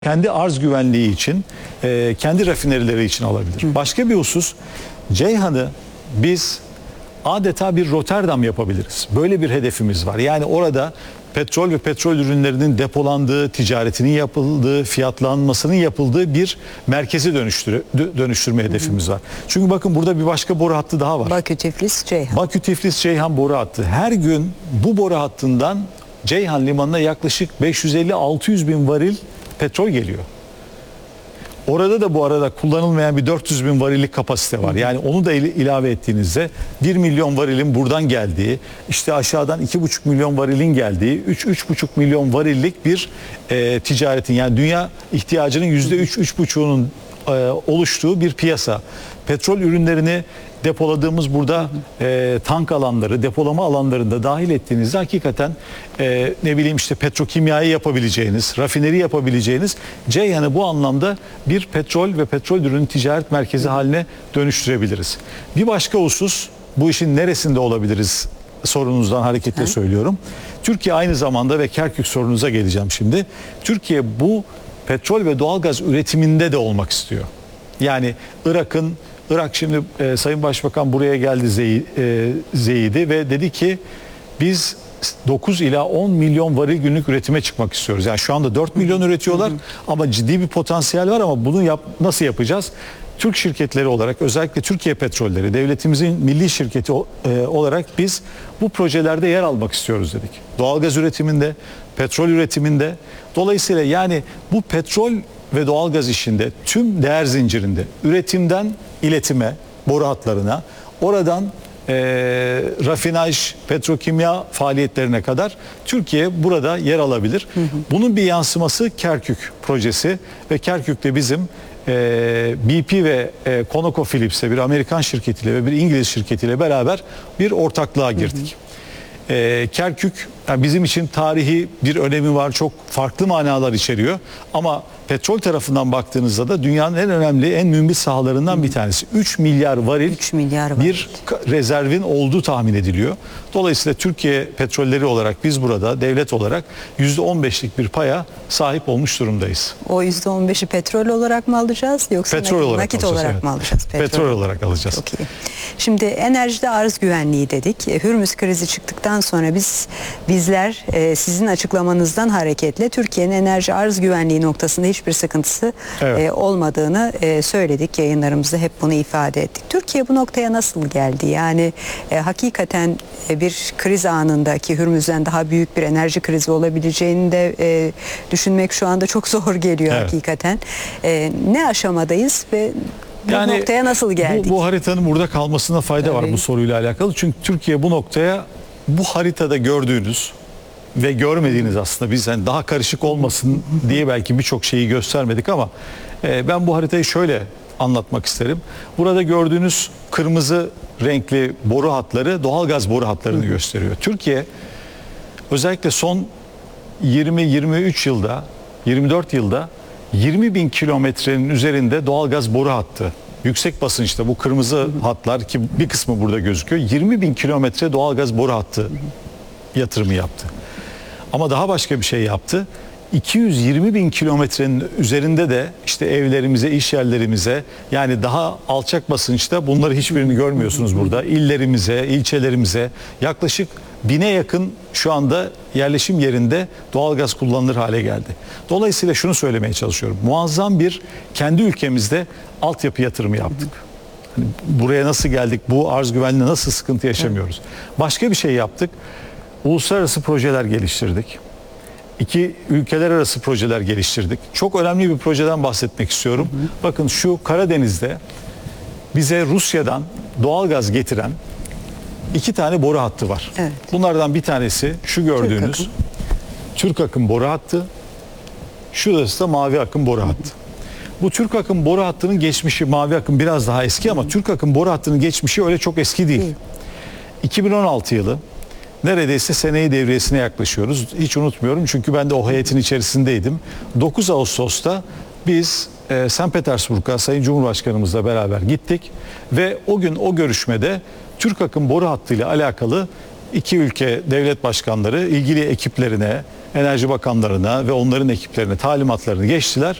kendi arz güvenliği için, kendi rafinerileri için alabilir. Başka bir husus, Ceyhan'ı biz adeta bir Rotterdam yapabiliriz. Böyle bir hedefimiz var. Yani orada petrol ve petrol ürünlerinin depolandığı, ticaretinin yapıldığı, fiyatlanmasının yapıldığı bir merkezi dönüştürme hedefimiz var. Çünkü bakın burada bir başka boru hattı daha var. Bakü-Tiflis-Ceyhan. Bakü-Tiflis-Ceyhan boru hattı. Her gün bu boru hattından Ceyhan limanına yaklaşık 550-600 bin varil petrol geliyor. Orada da bu arada kullanılmayan bir 400 bin varillik kapasite var. Yani onu da ilave ettiğinizde 1 milyon varilin buradan geldiği, işte aşağıdan 2,5 milyon varilin geldiği, 3-3,5 milyon varillik bir ticaretin, yani dünya ihtiyacının %3-3,5'unun oluştuğu bir piyasa. Petrol ürünlerini depoladığımız burada tank alanları, depolama alanlarında dahil ettiğinizde hakikaten ne bileyim işte petrokimyayı yapabileceğiniz, rafineri yapabileceğiniz Ceyhan'ı bu anlamda bir petrol ve petrol ürünü ticaret merkezi haline dönüştürebiliriz. Bir başka husus, bu işin neresinde olabiliriz sorunuzdan hareketle söylüyorum. Türkiye aynı zamanda, ve Kerkük sorunuza geleceğim şimdi, Türkiye bu petrol ve doğalgaz üretiminde de olmak istiyor. Yani Irak şimdi Sayın Başbakan buraya geldi Zeydi ve dedi ki biz 9 ila 10 milyon varil günlük üretime çıkmak istiyoruz. Yani şu anda 4 milyon üretiyorlar ama ciddi bir potansiyel var, ama bunu nasıl yapacağız? Türk şirketleri olarak, özellikle Türkiye Petrolleri, devletimizin milli şirketi olarak biz bu projelerde yer almak istiyoruz dedik. Doğalgaz üretiminde, petrol üretiminde. Dolayısıyla yani bu petrol ve doğalgaz işinde tüm değer zincirinde, üretimden iletime, boru hatlarına, oradan rafinaj, petrokimya faaliyetlerine kadar Türkiye burada yer alabilir. Bunun bir yansıması Kerkük projesi ve Kerkük'te bizim BP ve ConocoPhillips'le, bir Amerikan şirketiyle ve bir İngiliz şirketiyle beraber bir ortaklığa girdik. Kerkük yani bizim için tarihi bir önemi var, çok farklı manalar içeriyor, ama petrol tarafından baktığınızda da dünyanın en önemli, en mühim sahalarından bir tanesi. 3 milyar varil bir rezervin olduğu tahmin ediliyor. Dolayısıyla Türkiye Petrolleri olarak biz burada devlet olarak %15'lik bir paya sahip olmuş durumdayız. O %15'i petrol olarak mı alacağız, yoksa nakit olarak mı alacağız? Petrol olarak alacağız. Çok iyi. Şimdi enerjide arz güvenliği dedik. Hürmüz krizi çıktıktan sonra bizler sizin açıklamanızdan hareketle Türkiye'nin enerji arz güvenliği noktasında hiçbir sıkıntısı olmadığını söyledik. Yayınlarımızda hep bunu ifade ettik. Türkiye bu noktaya nasıl geldi? Yani hakikaten bir kriz anındaki Hürmüz'den daha büyük bir enerji krizi olabileceğini de düşünmek şu anda çok zor geliyor hakikaten. Ne aşamadayız ve bu noktaya nasıl geldik? Bu haritanın burada kalmasına fayda var bu soruyla alakalı. Çünkü Türkiye bu noktaya, bu haritada gördüğünüz ve görmediğiniz, aslında biz yani daha karışık olmasın diye belki birçok şeyi göstermedik, ama ben bu haritayı şöyle anlatmak isterim. Burada gördüğünüz kırmızı renkli boru hatları doğalgaz boru hatlarını gösteriyor. Türkiye özellikle son 20-23 yılda, 24 yılda 20 bin kilometrenin üzerinde doğalgaz boru hattı, yüksek basınçta bu kırmızı hatlar, ki bir kısmı burada gözüküyor, 20 bin kilometre doğalgaz boru hattı yatırımı yaptı. Ama daha başka bir şey yaptı. 220 bin kilometrenin üzerinde de işte evlerimize, iş yerlerimize, yani daha alçak basınçta, bunları hiçbirini görmüyorsunuz burada, illerimize, ilçelerimize yaklaşık 1000'e yakın şu anda yerleşim yerinde doğalgaz kullanılır hale geldi. Dolayısıyla şunu söylemeye çalışıyorum. Muazzam bir kendi ülkemizde altyapı yatırımı yaptık. Hani buraya nasıl geldik? Bu arz güvenliğine nasıl sıkıntı yaşamıyoruz? Başka bir şey yaptık. Uluslararası projeler geliştirdik. İki ülkeler arası projeler geliştirdik. Çok önemli bir projeden bahsetmek istiyorum. Bakın şu Karadeniz'de bize Rusya'dan doğalgaz getiren 2 tane boru hattı var. Bunlardan bir tanesi şu gördüğünüz Türk akım boru hattı. Şurası da mavi akım boru hattı. Bu Türk akım boru hattının geçmişi, mavi akım biraz daha eski, ama Türk akım boru hattının geçmişi öyle çok eski değil. 2016 yılı, neredeyse seneyi devriyesine yaklaşıyoruz. Hiç unutmuyorum çünkü ben de o heyetin içerisindeydim. 9 Ağustos'ta biz St. Petersburg'a Sayın Cumhurbaşkanımızla beraber gittik ve o gün o görüşmede Türk akım boru hattıyla alakalı iki ülke devlet başkanları ilgili ekiplerine, enerji bakanlarına ve onların ekiplerine talimatlarını geçtiler.